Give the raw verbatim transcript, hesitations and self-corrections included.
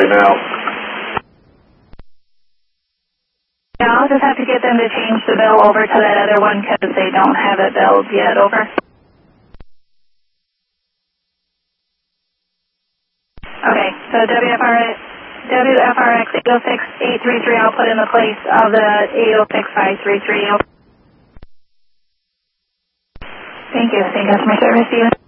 right now. Yeah, I'll just have to get them to change the bill over to that other one because they don't have it billed yet. Over. Okay, so W F R X, W F R X eight oh six eight three three, I'll put in the place of the eight oh six five three three. Thank you. Same customer service, Steven.